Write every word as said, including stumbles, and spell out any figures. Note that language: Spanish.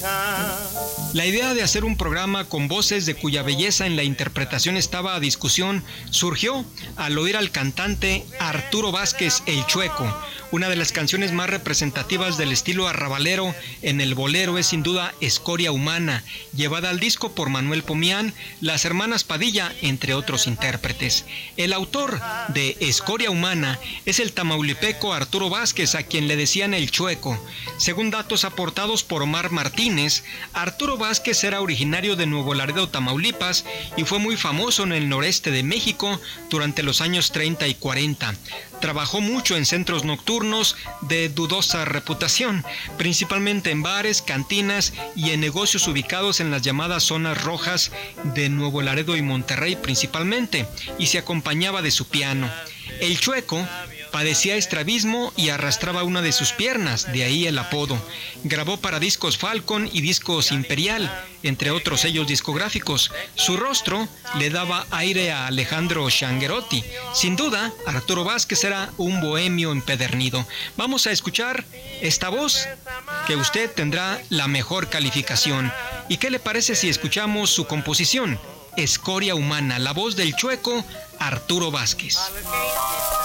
La idea de hacer un programa con voces de cuya belleza en la interpretación estaba a discusión surgió al oír al cantante Arturo Vázquez El Chueco. Una de las canciones más representativas del estilo arrabalero en el bolero es sin duda Escoria Humana, llevada al disco por Manuel Pomián, las hermanas Padilla, entre otros intérpretes. El autor de Escoria Humana es el tamaulipeco Arturo Vázquez, a quien le decían El Chueco. Según datos aportados por Omar Martínez, Arturo Vázquez era originario de Nuevo Laredo, Tamaulipas, y fue muy famoso en el noreste de México durante los años treinta y cuarenta. Trabajó mucho en centros nocturnos de dudosa reputación, principalmente en bares, cantinas y en negocios ubicados en las llamadas zonas rojas de Nuevo Laredo y Monterrey principalmente, y se acompañaba de su piano. El Chueco padecía estrabismo y arrastraba una de sus piernas, de ahí el apodo. Grabó para discos Falcon y discos Imperial, entre otros sellos discográficos. Su rostro le daba aire a Alejandro Shanguerotti. Sin duda, Arturo Vázquez era un bohemio empedernido. Vamos a escuchar esta voz, que usted tendrá la mejor calificación. ¿Y qué le parece si escuchamos su composición? Escoria Humana, la voz del Chueco, Arturo Vázquez.